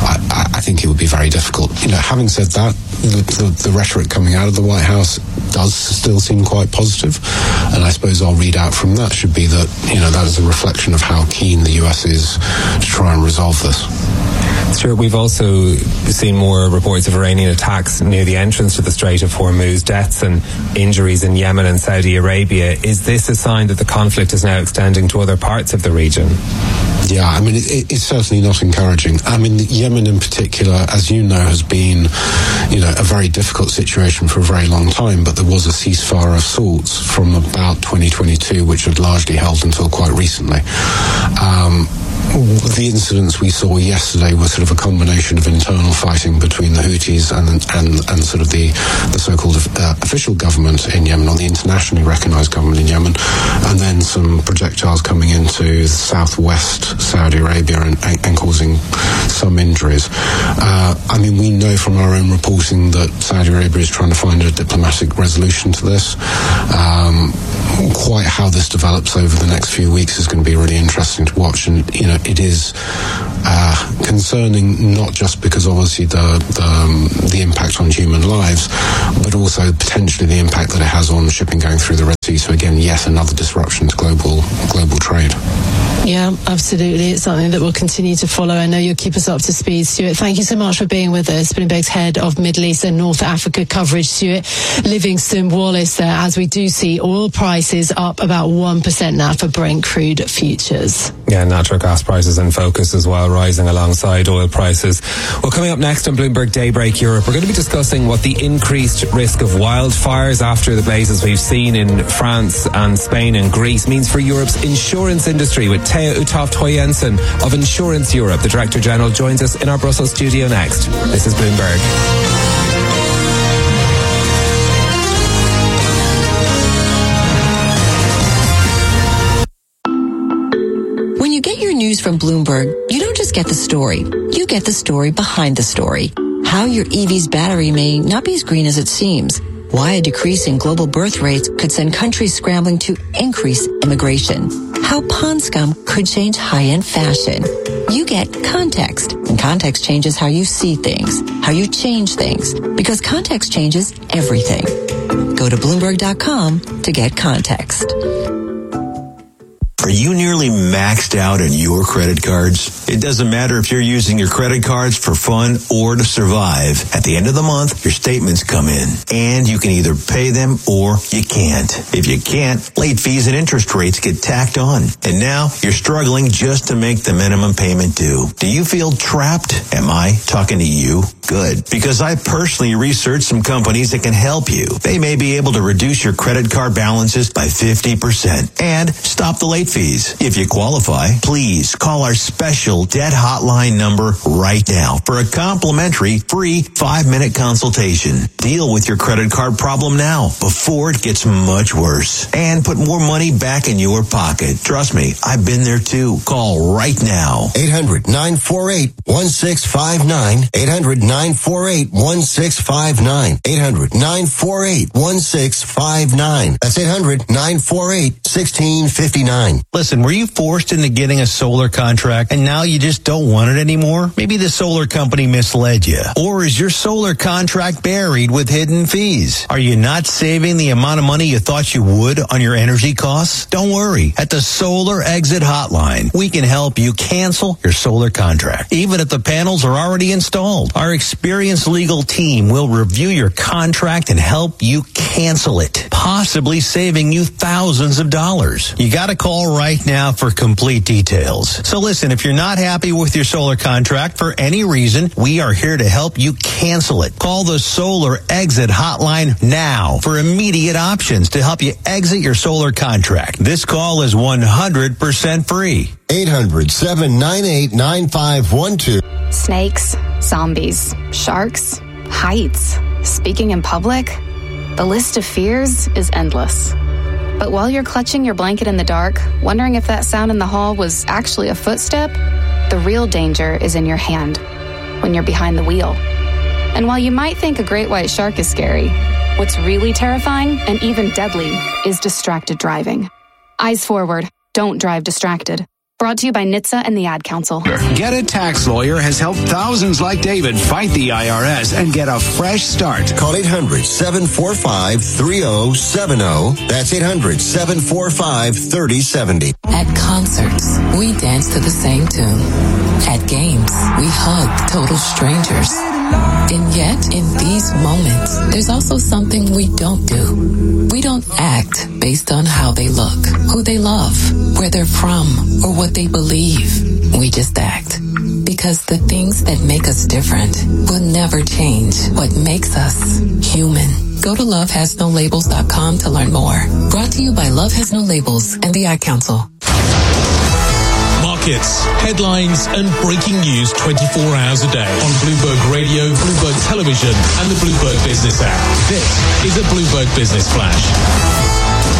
I, I think it would be very difficult. You know, having said that, the, the, the rhetoric coming out of the White House does still seem quite positive, and I suppose our readout from that should be that, you know, that is a reflection of how keen the U S is to try and resolve this. Stuart, we've also seen more reports of Iranian attacks near the entrance to the Strait of Hormuz, deaths and injuries in Yemen and Saudi Arabia. Is this a sign that the conflict is now extending to other parts of the region? Yeah, I mean, it, it's certainly not encouraging. I mean, Yemen in particular, as you know, has been, you know, a very difficult situation for a very long time, but there was a ceasefire of sorts from about twenty twenty-two, which had largely held until quite recently. Um, The incidents we saw yesterday were sort of a combination of internal fighting between the Houthis and and, and sort of the, the so-called uh, official government in Yemen, or the internationally recognized government in Yemen, and then some projectiles coming into southwest Saudi Arabia and, and, and causing some injuries. Uh, I mean, we know from our own reporting that Saudi Arabia is trying to find a diplomatic resolution to this. Um, quite how this develops over the next few weeks is going to be really interesting to watch, and you know, it is uh, concerning not just because obviously the the, um, the impact on human lives, but also potentially the impact that it has on shipping going through the Red Sea. So again, yet another disruption to global global trade. Yeah, absolutely. It's something that we'll continue to follow. I know you'll keep us up to speed, Stuart. Thank you so much for being with us. Bloomberg's head of Middle East and North Africa coverage, Stuart Livingston Wallace there, as we do see oil prices up about one percent now for Brent crude futures. Yeah, natural gas prices in focus as well, rising alongside oil prices. Well, coming up next on Bloomberg Daybreak Europe, we're going to be discussing what the increased risk of wildfires after the blazes we've seen in France and Spain and Greece means for Europe's insurance industry, with Thea Utoft-Høyensen of Insurance Europe, the Director General, joins us in our Brussels studio next. This is Bloomberg. When you get your news from Bloomberg, you don't just get the story. You get the story behind the story. How your E V's battery may not be as green as it seems. Why a decrease in global birth rates could send countries scrambling to increase immigration. How pond scum could change high-end fashion. You get context, and context changes how you see things, how you change things, because context changes everything. Go to Bloomberg dot com to get context. Are you nearly maxed out on your credit cards? It doesn't matter if you're using your credit cards for fun or to survive. At the end of the month, your statements come in, and you can either pay them or you can't. If you can't, late fees and interest rates get tacked on. And now you're struggling just to make the minimum payment due. Do you feel trapped? Am I talking to you? Good. Because I personally researched some companies that can help you. They may be able to reduce your credit card balances by fifty percent and stop the late fees. If you qualify, please call our special debt hotline number right now for a complimentary free five-minute consultation. Deal with your credit card problem now before it gets much worse and put more money back in your pocket. Trust me, I've been there too. Call right now. eight hundred nine four eight one six five nine. eight hundred nine four eight one six five nine. eight hundred nine four eight one six five nine. That's eight hundred nine four eight one six five nine. Listen, were you forced into getting a solar contract and now you just don't want it anymore? Maybe the solar company misled you. Or is your solar contract buried with hidden fees? Are you not saving the amount of money you thought you would on your energy costs? Don't worry. At the Solar Exit Hotline, we can help you cancel your solar contract, even if the panels are already installed. Our experienced legal team will review your contract and help you cancel it, possibly saving you thousands of dollars. You got to call right now for complete details. So listen, if you're not happy with your solar contract for any reason, we are here to help you cancel it. Call the Solar Exit Hotline now for immediate options to help you exit your solar contract. This call is one hundred percent free. eight hundred seven nine eight nine five one two. Snakes, zombies, sharks, heights, speaking in public. The list of fears is endless. But while you're clutching your blanket in the dark, wondering if that sound in the hall was actually a footstep, the real danger is in your hand, when you're behind the wheel. And while you might think a great white shark is scary, what's really terrifying and even deadly is distracted driving. Eyes forward, don't drive distracted. Brought to you by N H T S A and the Ad Council. Get a Tax Lawyer has helped thousands like David fight the I R S and get a fresh start. Call eight hundred, seven four five, three oh seven oh. That's eight hundred, seven four five, three oh seven oh. At concerts, we dance to the same tune. At games, we hug total strangers. And yet, in these moments, there's also something we don't do. We don't act based on how they look, who they love, where they're from, or what they believe. We just act. Because the things that make us different will never change what makes us human. Go to love has no labels dot com to learn more. Brought to you by Love Has No Labels and the Ad Council. Markets, headlines, and breaking news twenty-four hours a day on Bloomberg Radio, Bloomberg Television, and the Bloomberg Business app. This is a Bloomberg Business Flash.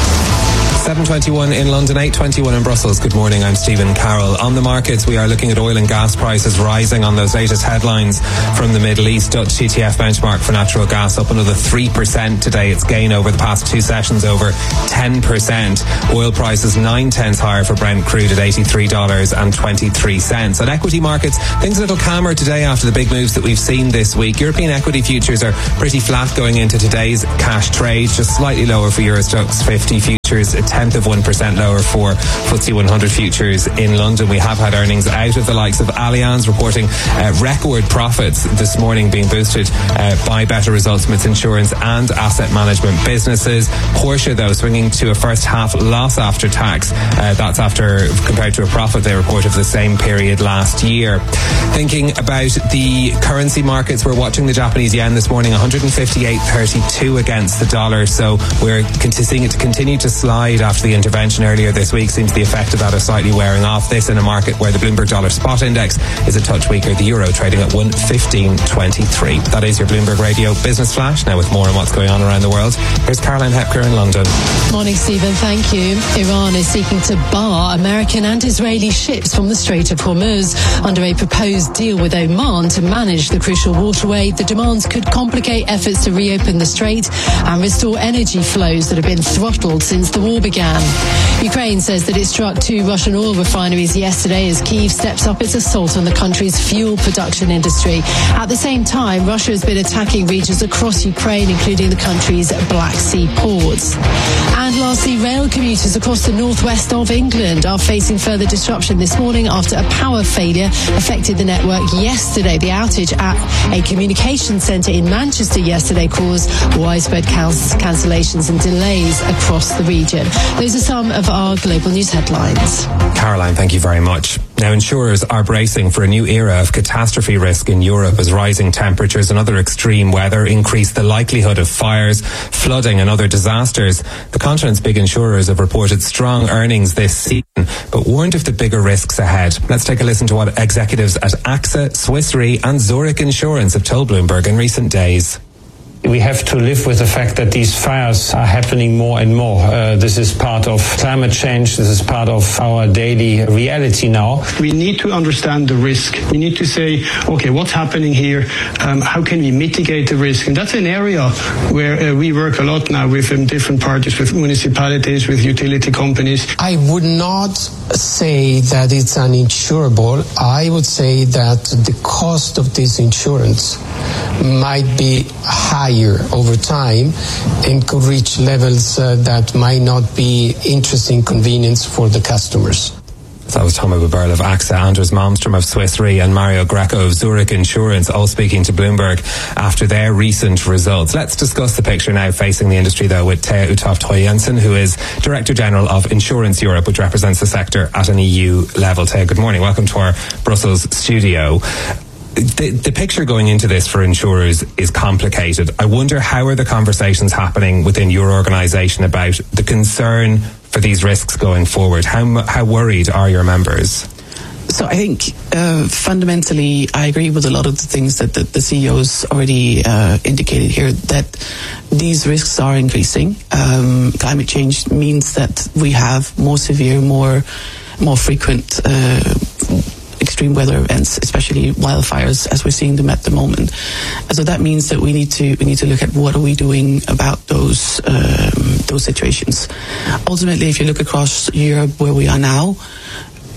seven twenty-one in London, eight twenty-one in Brussels. Good morning, I'm Stephen Carroll. On the markets, we are looking at oil and gas prices rising on those latest headlines from the Middle East. Dutch T T F benchmark for natural gas up another three percent today. Its gain over the past two sessions over ten percent. Oil prices nine tenths higher for Brent crude at eighty-three dollars and twenty-three cents. On equity markets, things a little calmer today after the big moves that we've seen this week. European equity futures are pretty flat going into today's cash trade, just slightly lower for Euro Stoxx fifty futures, a tenth of one percent lower for F T S E one hundred futures in London. We have had earnings out of the likes of Allianz reporting uh, record profits this morning, being boosted uh, by better results from its insurance and asset management businesses. Porsche, though, swinging to a first half loss after tax. Uh, that's after compared to a profit they reported for the same period last year. Thinking about the currency markets, we're watching the Japanese yen this morning, one fifty-eight thirty-two against the dollar. So we're seeing it continue to slide after the intervention earlier this week. Seems the effect of that is slightly wearing off. This in a market where the Bloomberg Dollar Spot Index is a touch weaker. The euro trading at one fifteen twenty-three. That is your Bloomberg Radio Business Flash. Now with more on what's going on around the world, here's Caroline Hepker in London. Morning, Stephen. Thank you. Iran is seeking to bar American and Israeli ships from the Strait of Hormuz under a proposed deal with Oman to manage the crucial waterway. The demands could complicate efforts to reopen the strait and restore energy flows that have been throttled since the war began. Ukraine says that it struck two Russian oil refineries yesterday as Kyiv steps up its assault on the country's fuel production industry. At the same time, Russia has been attacking regions across Ukraine, including the country's Black Sea ports. And lastly, rail commuters across the northwest of England are facing further disruption this morning after a power failure affected the network yesterday. The outage at a communication centre in Manchester yesterday caused widespread cancellations and delays across the region. Those are some of our global news headlines. Caroline, thank you very much. Now, insurers are bracing for a new era of catastrophe risk in Europe as rising temperatures and other extreme weather increase the likelihood of fires, flooding and other disasters. The continent's big insurers have reported strong earnings this season, but warned of the bigger risks ahead. Let's take a listen to what executives at AXA, Swiss Re and Zurich Insurance have told Bloomberg in recent days. We have to live with the fact that these fires are happening more and more. Uh, this is part of climate change. This is part of our daily reality now. We need to understand the risk. We need to say, okay, what's happening here? Um, how can we mitigate the risk? And that's an area where uh, we work a lot now with um, different parties, with municipalities, with utility companies. I would not say that it's uninsurable. I would say that the cost of this insurance might be higher over time and could reach levels uh, that might not be interesting convenience for the customers. That was Thomas Buberl of AXA, Anders Malmström of Swiss Re and Mario Greco of Zurich Insurance, all speaking to Bloomberg after their recent results. Let's discuss the picture now facing the industry, though, with Thea Utoft Jensen, who is Director General of Insurance Europe, which represents the sector at an E U level. Thea, good morning. Welcome to our Brussels studio. The, the picture going into this for insurers is complicated. I wonder, how are the conversations happening within your organisation about the concern for these risks going forward? How, how worried are your members? So I think uh, fundamentally I agree with a lot of the things that the, the C E Os already uh, indicated here, that these risks are increasing. Um, climate change means that we have more severe, more, more frequent uh extreme weather events, especially wildfires, as we're seeing them at the moment. So that means that we need to we need to look at what are we doing about those um, those situations. Ultimately, if you look across Europe where we are now,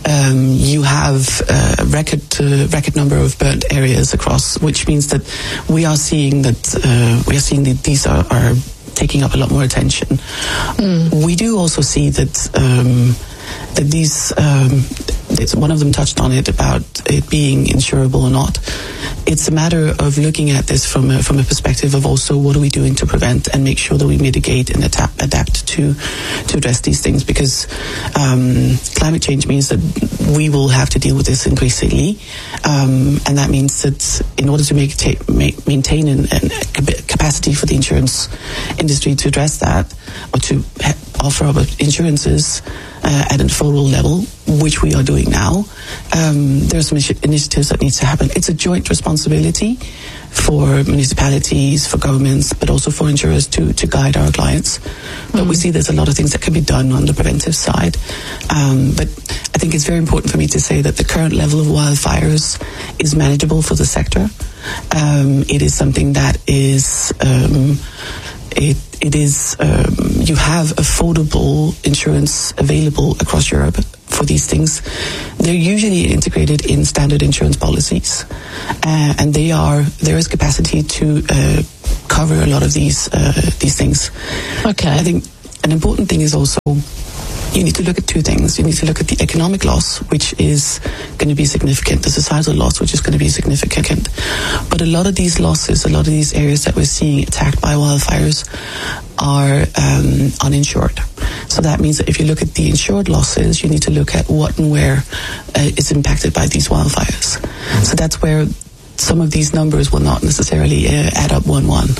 um, you have a record uh, record number of burnt areas across, which means that we are seeing that uh, we are seeing that these are, are taking up a lot more attention. Mm. We do also see that um, that these um, one of them touched on it about it being insurable or not. It's a matter of looking at this from a, from a perspective of also what are we doing to prevent and make sure that we mitigate and adapt, adapt to to address these things, because um, climate change means that we will have to deal with this increasingly, um, and that means that in order to make, ta- make maintain an, an capacity for the insurance industry to address that, or to ha- offer up insurances uh, at an federal level, which we are doing now, um, there are some initiatives that need to happen. It's a joint responsibility for municipalities, for governments, but also for insurers to, to guide our clients. But mm. we see there's a lot of things that can be done on the preventive side. Um, but I think it's very important for me to say that the current level of wildfires is manageable for the sector. Um, it is something that is... Um, It, it is, um, you have affordable insurance available across Europe for these things. They're usually integrated in standard insurance policies, uh, and they are, there is capacity to uh, cover a lot of these uh, these things. Okay. I think an important thing is also you need to look at two things. You need to look at the economic loss, which is going to be significant, the societal loss, which is going to be significant. But a lot of these losses, a lot of these areas that we're seeing attacked by wildfires are um, uninsured. So that means that if you look at the insured losses, you need to look at what and where uh, is impacted by these wildfires. So that's where some of these numbers will not necessarily uh, add up one-one.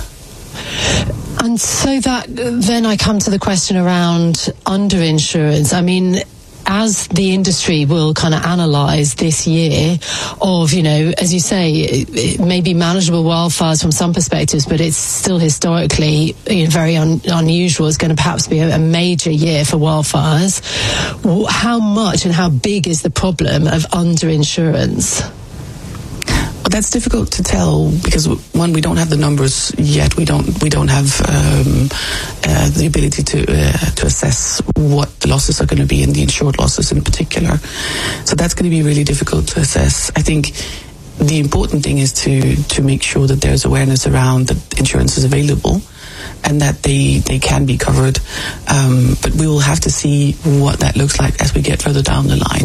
And so that then I come to the question around underinsurance. I mean, as the industry will kind of analyse this year of, you know, as you say, it, it may be manageable wildfires from some perspectives, but it's still historically, you know, very un, unusual. It's going to perhaps be a, a major year for wildfires. How much and how big is the problem of underinsurance? That's difficult to tell because, one, we don't have the numbers yet. We don't we don't have um, uh, the ability to uh, to assess what the losses are going to be and the insured losses in particular. So that's going to be really difficult to assess. I think the important thing is to to make sure that there's awareness around that insurance is available and that they, they can be covered. Um, but we will have to see what that looks like as we get further down the line.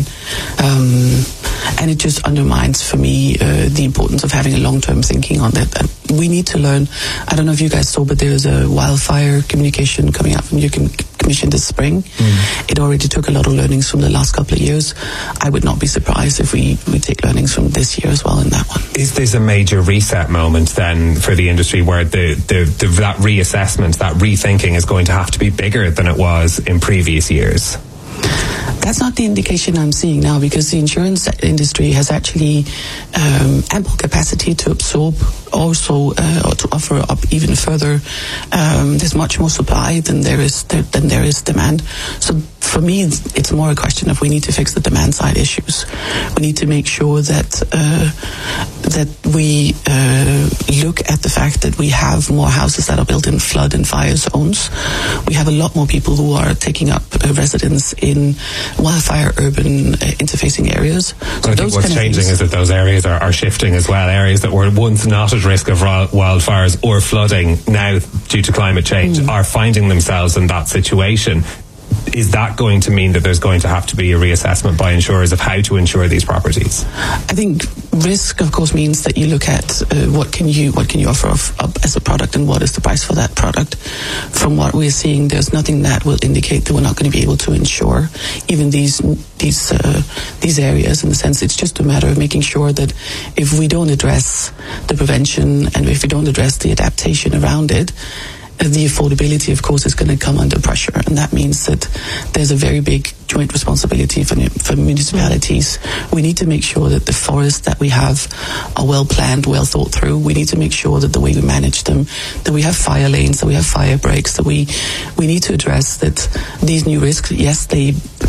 Um, and it just undermines, for me, uh, the importance of having a long-term thinking on that. And we need to learn. I don't know if you guys saw, but there's a wildfire communication coming out from your com- commission this spring. Mm. It already took a lot of learnings from the last couple of years. I would not be surprised if we, we take learnings from this year as well in that one. Is this a major reset moment then for the industry where the, the, the that reassessment, that rethinking is going to have to be bigger than it was in previous years? That's not the indication I'm seeing now, because the insurance industry has actually um, ample capacity to absorb, also uh, or to offer up even further. Um, there's much more supply than there is there, than there is demand. So for me, it's more a question of we need to fix the demand side issues. We need to make sure that uh, that we uh, look at the fact that we have more houses that are built in flood and fire zones. We have a lot more people who are taking up uh, residence in wildfire urban uh, interfacing areas. So I think what's changing is that those areas are, are shifting as well. Areas that were once not at risk of wildfires or flooding, now due to climate change, mm. are finding themselves in that situation. Is that going to mean that there's going to have to be a reassessment by insurers of how to insure these properties? I think risk, of course, means that you look at uh, what can you what can you offer of, of, as a product, and what is the price for that product. From what we're seeing, there's nothing that will indicate that we're not going to be able to insure even these these uh, these areas. In the sense, it's just a matter of making sure that if we don't address the prevention and if we don't address the adaptation around it, the affordability, of course, is going to come under pressure, and that means that there's a very big joint responsibility for, for municipalities. We need to make sure that the forests that we have are well planned, well thought through. We need to make sure that the way we manage them, that we have fire lanes, that we have fire breaks, that we we need to address that these new risks, yes, they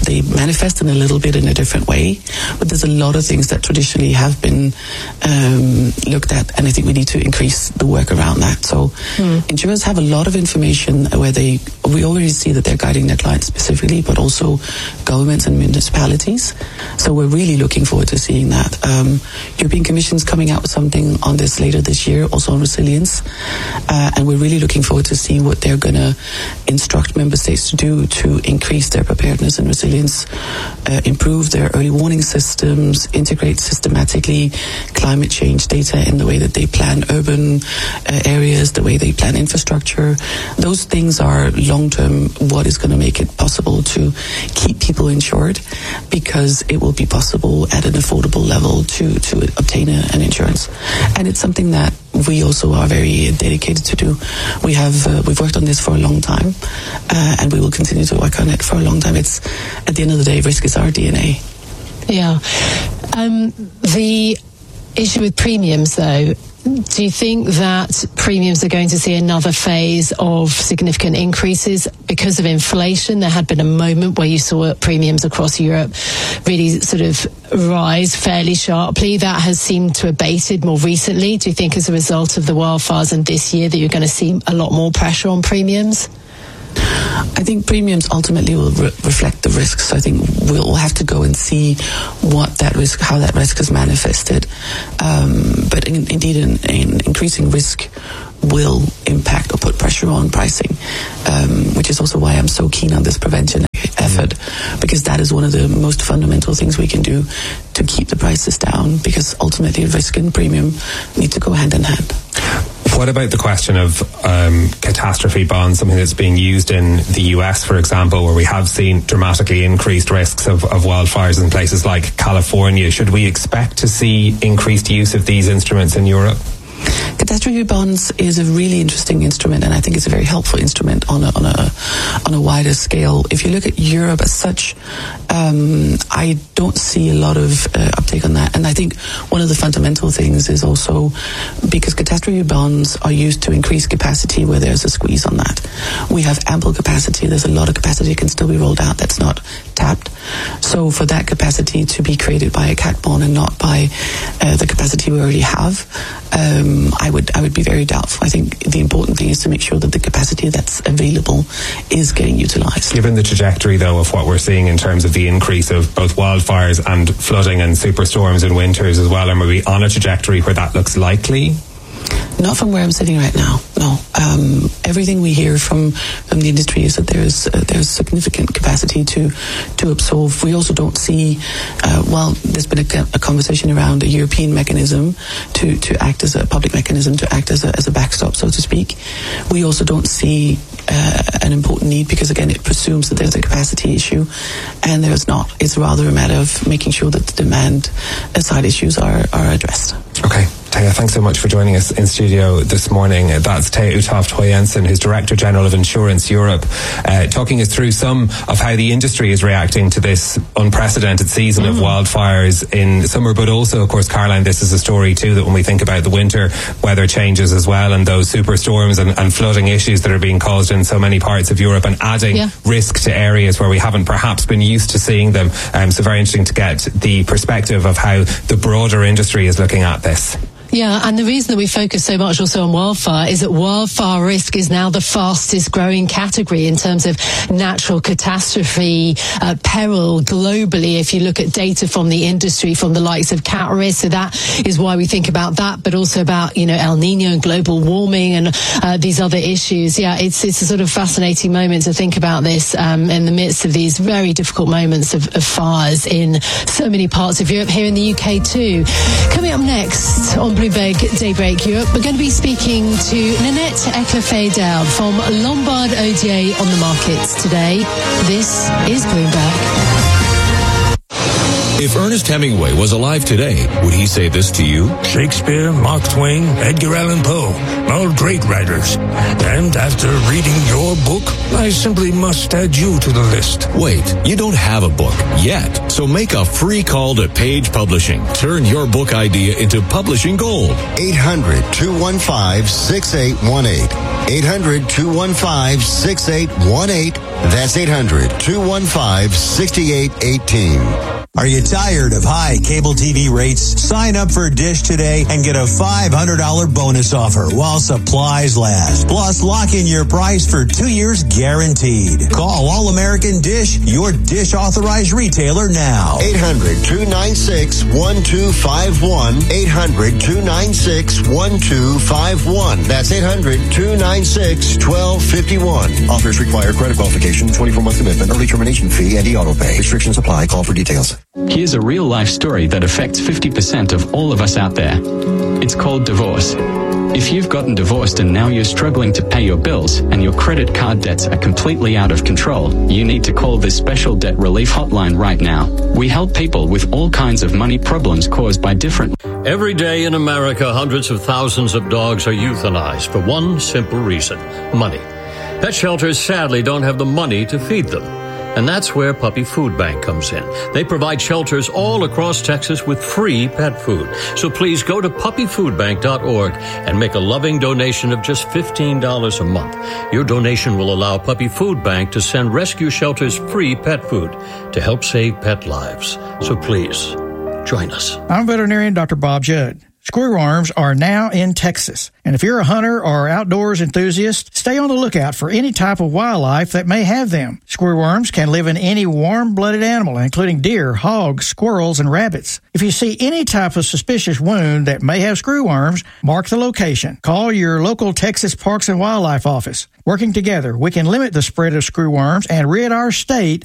they manifest in a little bit in a different way, but there's a lot of things that traditionally have been um, looked at, and I think we need to increase the work around that. So mm. insurers have a lot of information where they, we already see that they're guiding their clients specifically, but also governments and municipalities. So we're really looking forward to seeing that. Um, European Commission's coming out with something on this later this year, also on resilience, uh, and we're really looking forward to see what they're going to instruct member states to do to increase their preparedness and resilience, uh, improve their early warning systems, integrate systematically climate change data in the way that they plan urban uh, areas, the way they plan infrastructure. Those things are long-term what is going to make it possible to keep people insured, because it will be possible at an affordable level to, to obtain a, an insurance. And it's something that we also are very dedicated to do. We have uh, we've worked on this for a long time, uh, and we will continue to work on it for a long time. It's, at the end of the day, risk is our D N A. Yeah. Um, the issue with premiums, though, do you think that premiums are going to see another phase of significant increases because of inflation? There had been a moment where you saw premiums across Europe really sort of rise fairly sharply. That has seemed to abated more recently. Do you think as a result of the wildfires and this year that you're going to see a lot more pressure on premiums? I think premiums ultimately will re- reflect the risks. I think we'll have to go and see what that risk, how that risk is manifested. Um, but in, indeed, an, an increasing risk will impact or put pressure on pricing, um, which is also why I'm so keen on this prevention effort, because that is one of the most fundamental things we can do to keep the prices down, because ultimately risk and premium need to go hand in hand. What about the question of um, catastrophe bonds, something that's being used in the U S, for example, where we have seen dramatically increased risks of, of wildfires in places like California? Should we expect to see increased use of these instruments in Europe? Catastrophe bonds is a really interesting instrument, and I think it's a very helpful instrument on a on a on a wider scale. If you look at Europe as such, um, I don't see a lot of uh, uptake on that. And I think one of the fundamental things is also because catastrophe bonds are used to increase capacity where there's a squeeze on that. We have ample capacity. There's a lot of capacity that can still be rolled out that's not tapped. So for that capacity to be created by a cat bond and not by uh, the capacity we already have, um, I would I would be very doubtful. I think the important thing is to make sure that the capacity that's available is getting utilised. Given the trajectory, though, of what we're seeing in terms of the increase of both wildfires and flooding and superstorms and winters as well, are we on a trajectory where that looks likely? Not from where I'm sitting right now, no. Um, everything we hear from, from the industry is that there's uh, there's significant capacity to to absorb. We also don't see, uh, well, there's been a, a conversation around a European mechanism to, to act as a public mechanism, to act as a, as a backstop, so to speak. We also don't see uh, an important need, because, again, it presumes that there's a capacity issue, and there's not. It's rather a matter of making sure that the demand side issues are, are addressed. Okay. Thea, thanks so much for joining us in studio this morning. That's Thea Utoft Høyensen, who's Director General of Insurance Europe, uh, talking us through some of how the industry is reacting to this unprecedented season mm. of wildfires in summer. But also, of course, Caroline, this is a story too that when we think about the winter weather changes as well, and those superstorms and, and flooding issues that are being caused in so many parts of Europe, and adding yeah. risk to areas where we haven't perhaps been used to seeing them. Um, so very interesting to get the perspective of how the broader industry is looking at this. Yeah, and the reason that we focus so much also on wildfire is that wildfire risk is now the fastest growing category in terms of natural catastrophe uh, peril globally. If you look at data from the industry, from the likes of cat risk, so that is why we think about that, but also about, you know, El Nino and global warming and uh, these other issues. Yeah, it's it's a sort of fascinating moment to think about this um, in the midst of these very difficult moments of, of fires in so many parts of Europe, here in the U K too. Coming up next on Bloomberg Daybreak Europe, we're going to be speaking to Nanette Ecclefay-Dowd from Lombard Odier on the markets today. This is Bloomberg. If Ernest Hemingway was alive today, would he say this to you? Shakespeare, Mark Twain, Edgar Allan Poe, all great writers. And after reading your book, I simply must add you to the list. Wait, you don't have a book yet. So make a free call to Page Publishing. Turn your book idea into publishing gold. eight hundred, two one five, six eight one eight. eight hundred, two one five, six eight one eight. That's eight hundred, two one five, six eight one eight. Are you tired of high cable T V rates? Sign up for Dish today and get a five hundred dollars bonus offer while supplies last. Plus, lock in your price for two years guaranteed. Call All American Dish, your Dish authorized retailer now. eight hundred, two nine six, one two five one. eight hundred, two nine six, one two five one. That's eight hundred, two nine six, one two five one. Offers require credit qualification, twenty-four month commitment, early termination fee, and e-auto pay. Restrictions apply. Call for details. Here's a real-life story that affects fifty percent of all of us out there. It's called divorce. If you've gotten divorced and now you're struggling to pay your bills and your credit card debts are completely out of control, you need to call this special debt relief hotline right now. We help people with all kinds of money problems caused by different... Every day in America, hundreds of thousands of dogs are euthanized for one simple reason: money. Pet shelters sadly don't have the money to feed them. And that's where Puppy Food Bank comes in. They provide shelters all across Texas with free pet food. So please go to puppy food bank dot org and make a loving donation of just fifteen dollars a month. Your donation will allow Puppy Food Bank to send rescue shelters free pet food to help save pet lives. So please, join us. I'm veterinarian Doctor Bob Judd. Screwworms are now in Texas. And if you're a hunter or outdoors enthusiast, stay on the lookout for any type of wildlife that may have them. Screwworms can live in any warm-blooded animal, including deer, hogs, squirrels, and rabbits. If you see any type of suspicious wound that may have screwworms, mark the location. Call your local Texas Parks and Wildlife office. Working together, we can limit the spread of screwworms and rid our state